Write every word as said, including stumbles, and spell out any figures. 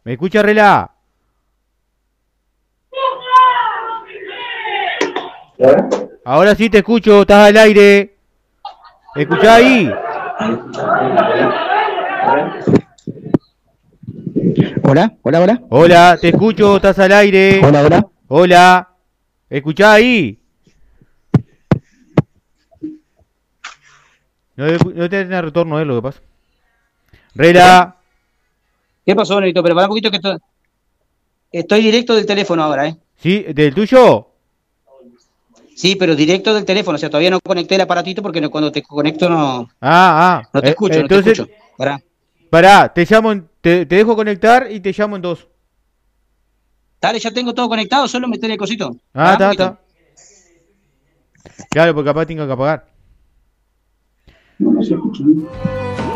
¿Me escucha, Rela? Ahora sí te escucho, estás al aire. ¿Escuchá ahí? Hola, hola, hola. Hola, te escucho, estás al aire. Hola, hola. Hola. ¿Escuchá ahí? No, escu- no te tiene retorno, es lo que pasa. Rela. ¿Qué pasó, Nito? Pero para un poquito que esto- estoy directo del teléfono ahora, ¿eh? ¿Sí? ¿Del tuyo? Sí, pero directo del teléfono. O sea, todavía no conecté el aparatito porque no- cuando te conecto no, Ah, ah. no te Eh, escucho, no te entonces, escucho. Pará. pará, te llamo, en- te, te dejo conectar y te llamo en dos. Dale, ya tengo todo conectado, solo meter el cosito. Ah, Pará un está, poquito. está. Claro, porque capaz tengo que apagar. No, no se escucha.